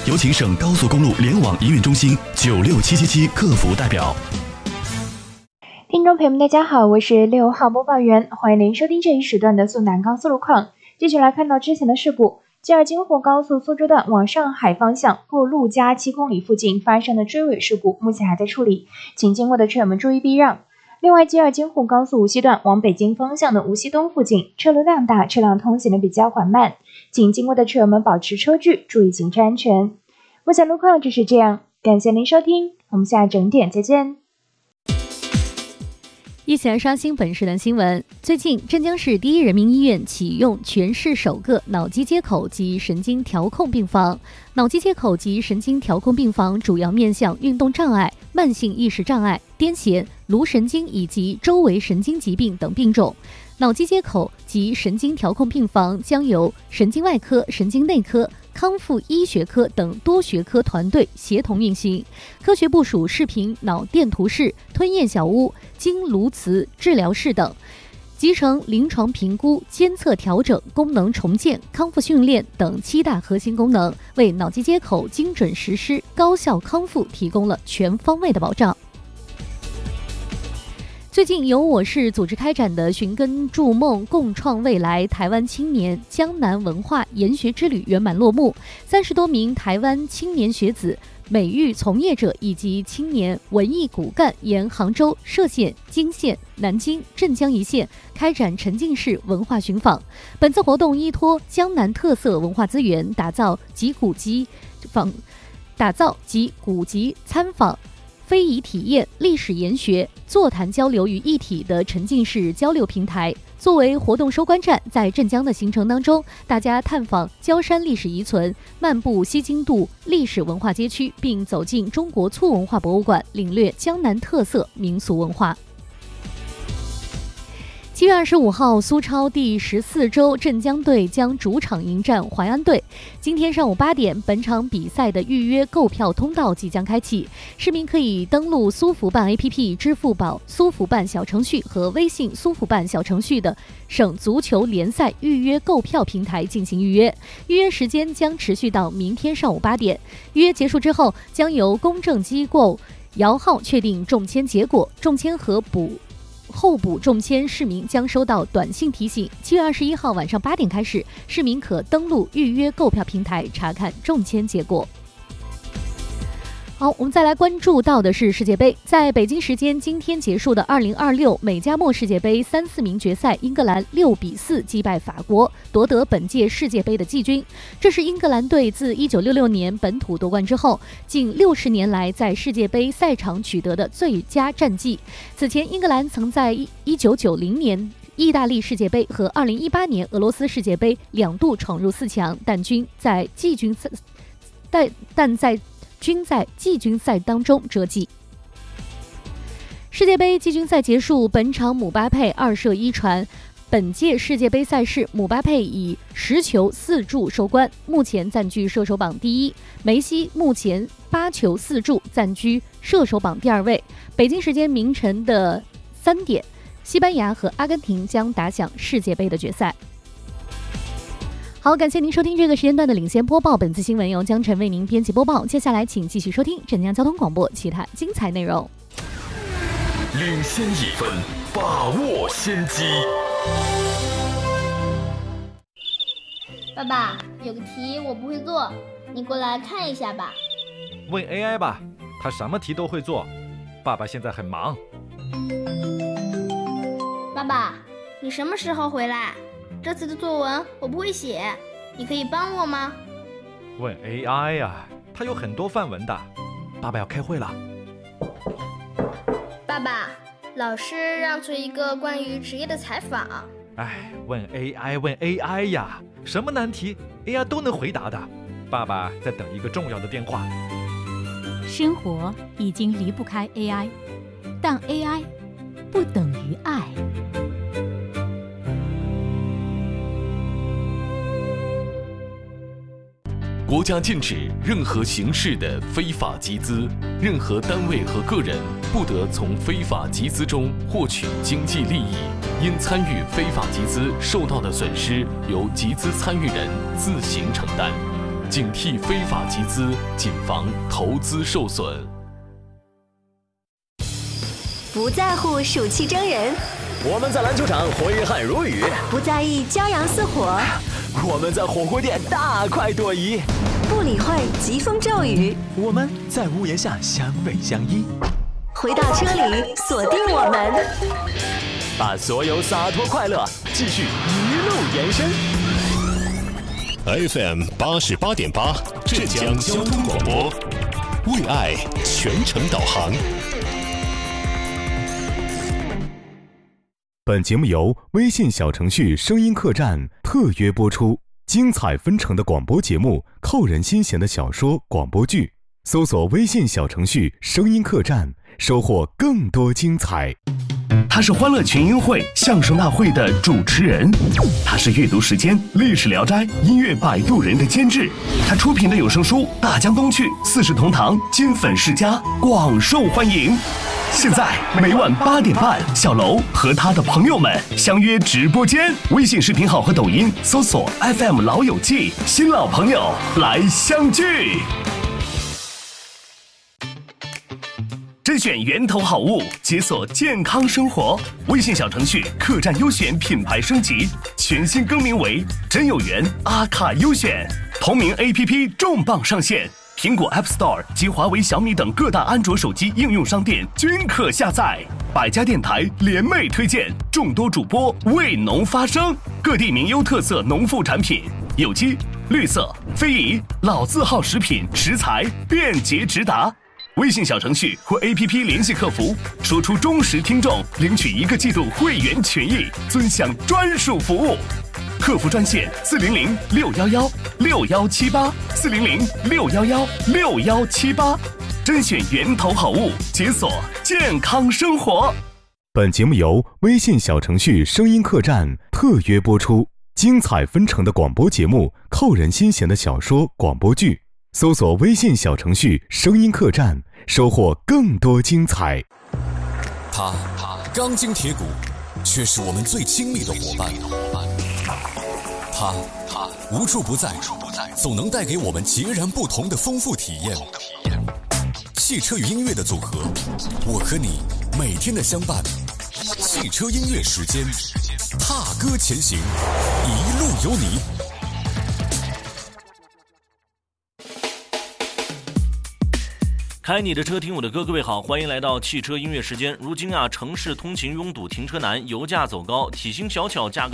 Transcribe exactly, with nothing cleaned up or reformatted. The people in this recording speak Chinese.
有请省高速公路联网营运中心九六七七七客服代表。 听众朋友们，大家好，我是六号播报员，欢迎您收听这一时段的苏南高速路况。继续来看到之前的事故，吉尔京沪高速苏州段往上海方向过陆家七公里附近发生的追尾事故，目前还在处理，请经过的车友们注意避让。另外，吉尔京沪高速无锡段往北京方向的无锡东附近车流量大，车辆通行的比较缓慢，请经过的车友们保持车距，注意行车安全。目前路况就是这样，感谢您收听，我们下整点再见。 一起来刷新本时段新闻。最近，镇江市第一人民医院启用全市首个脑机接口及神经调控病房。脑机接口及神经调控病房主要面向运动障碍、慢性意识障碍、癫痫、颅神经以及周围神经疾病等病种。脑机接口及神经调控病房将由神经外科、神经内科、康复医学科等多学科团队协同运行，科学部署视频脑电图室、吞咽小屋、经颅磁治疗室等，集成临床评估、监测调整、功能重建、康复训练等七大核心功能，为脑机接口精准实施、高效康复提供了全方位的保障。最近由我市组织开展的寻根筑梦共创未来台湾青年江南文化研学之旅圆满落幕，三十多名台湾青年学子、美育从业者以及青年文艺骨干沿杭州、歙县、金县、南京、镇江一线开展沉浸式文化寻访。本次活动依托江南特色文化资源，打造集古籍访、打造集古籍参访、非遗体验、历史研学、座谈交流于一体的沉浸式交流平台。作为活动收官站，在镇江的行程当中，大家探访焦山历史遗存，漫步西京渡历史文化街区，并走进中国粗文化博物馆，领略江南特色民俗文化。七月二十五号，苏超第十四周镇江队将主场迎战淮安队。今天上午八点，本场比赛的预约购票通道即将开启，市民可以登录苏福办 A P P、支付宝苏福办小程序和微信苏福办小程序的省足球联赛预约购票平台进行预约。预约时间将持续到明天上午八点。预约结束之后，将由公证机构摇号确定中签结果，中签和补候补中签市民将收到短信提醒。七月二十一号晚上八点开始，市民可登录预约购票平台查看中签结果。好，我们再来关注到的是世界杯。在北京时间今天结束的二零二六美加墨世界杯三四名决赛，英格兰六比四击败法国，夺得本届世界杯的季军。这是英格兰队自一九六六年本土夺冠之后，近六十年来在世界杯赛场取得的最佳战绩。此前，英格兰曾在一九九零年意大利世界杯和二零一八年俄罗斯世界杯两度闯入四强，但均在季军赛，但但在均在季军赛当中折戟。世界杯季军赛结束，本场姆巴佩二射一传。本届世界杯赛事，姆巴佩以十球四助收官，目前暂居射手榜第一。梅西目前八球四助，暂居射手榜第二位。北京时间凌晨的三点，西班牙和阿根廷将打响世界杯的决赛。好，感谢您收听这个时间段的领先播报，本次新闻由江晨为您编辑播报。接下来请继续收听镇江交通广播其他精彩内容。 领先一分，把握先机。 爸爸，有个题我不会做，你过来看一下吧。 问 A I 吧，他什么题都会做。爸爸现在很忙。 爸爸，你什么时候回来？这次的作文我不会写，你可以帮我吗？ 问 A I 呀、啊，它有很多范文的。爸爸要开会了。 爸爸，老师让做一个关于职业的采访。 哎，问 A I 问 A I 呀，什么难题 A I 都能回答的。爸爸在等一个重要的电话。 生活已经离不开 A I， 但 A I 不等于爱。 国家禁止任何形式的非法集资，任何单位和个人不得从非法集资中获取经济利益。因参与非法集资受到的损失，由集资参与人自行承担。 警惕非法集资，谨防投资受损。 不在乎暑气蒸人， 我们在篮球场挥汗如雨； 不在意骄阳似火， 我们在火锅店大快朵颐； 不理会疾风骤雨， 我们在屋檐下相偎相依。 回到车里，锁定我们， 把所有洒脱快乐继续一路延伸。 F M 八十八点八，浙江交通广播，为爱全程导航。 本节目由微信小程序声音客栈特约播出，精彩纷呈的广播节目，扣人心弦的小说广播剧，搜索微信小程序声音客栈，收获更多精彩。 他是欢乐群英会相声大会的主持人，他是阅读时间历史聊斋音乐摆渡人的监制，他出品的有声书大江东去四世同堂金粉世家广受欢迎。现在每晚八点半，小楼和他的朋友们相约直播间，微信视频号和抖音搜索 F M 老友记，新老朋友来相聚。甄选源头好物，解锁健康生活。微信小程序客栈优选品牌升级，全新更名为真有缘阿卡优选，同名 A P P 重磅上线。苹果 App Store 及华为、小米等各大安卓手机应用商店均可下载。百家电台联袂推荐，众多主播为农发声，各地名优特色农副产品，有机、绿色、非遗、老字号食品食材便捷直达。微信小程序或 A P P 联系客服，说出忠实听众，领取一个季度会员权益，尊享专属服务。客服专线四零零六幺幺六幺七八四零零六幺幺六幺七八，甄选源头好物，解锁健康生活。 本节目由微信小程序声音客栈特约播出，精彩纷呈的广播节目，扣人心弦的小说广播剧，搜索微信小程序声音客栈，收获更多精彩。 他钢筋铁骨，却是我们最亲密的伙伴。他无处不在，总能带给我们截然不同的丰富体验。汽车与音乐的组合，我和你每天的相伴。汽车音乐时间，踏歌前行，一路有你。 开你的车，听我的歌，各位好，欢迎来到汽车音乐时间。如今啊，城市通勤拥堵，停车难，油价走高，体型小巧，价格